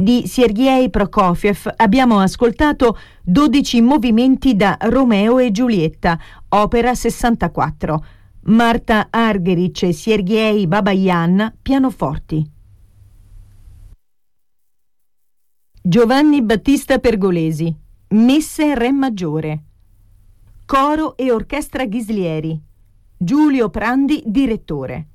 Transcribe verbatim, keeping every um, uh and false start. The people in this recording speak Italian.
Di Sergei Prokofiev abbiamo ascoltato dodici movimenti da Romeo e Giulietta, opera sessantaquattro. Marta Argerich e Sergei Babayan, pianoforti. Giovanni Battista Pergolesi, Messe Re maggiore. Coro e orchestra Ghislieri. Giulio Prandi, direttore.